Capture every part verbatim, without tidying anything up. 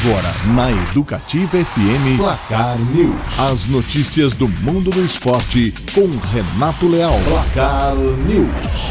Agora, na Educativa F M, Placar News. As notícias do mundo do esporte com Renato Leal. Placar News.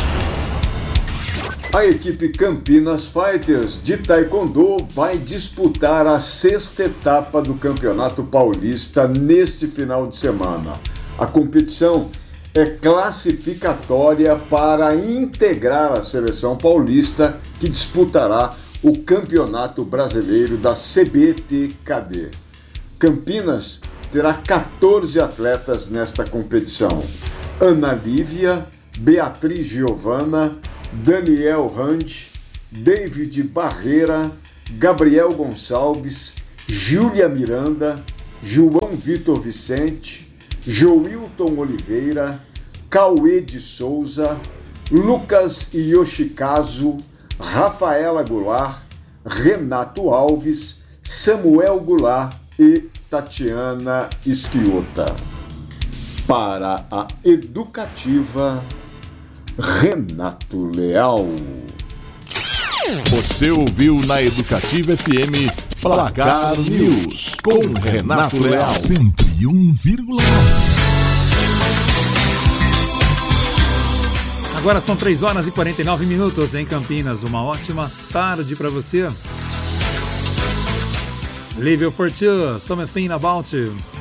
A equipe Campinas Fighters de Taekwondo vai disputar a sexta etapa do Campeonato Paulista neste final de semana. A competição é classificatória para integrar a seleção paulista que disputará o Campeonato Brasileiro da C B T K D. Campinas terá quatorze atletas nesta competição. Ana Lívia, Beatriz Giovana, Daniel Rand, David Barreira, Gabriel Gonçalves, Júlia Miranda, João Vitor Vicente, Joilton Oliveira, Cauê de Souza, Lucas Yoshikazu, Rafaela Goulart, Renato Alves, Samuel Goulart e Tatiana Esquiota. Para a Educativa, Renato Leal. Você ouviu na Educativa F M Placar News com Renato Leal. cento e um vírgula nove. Agora são três horas e quarenta e nove minutos em Campinas. Uma ótima tarde para você. Leave you for two, something about you.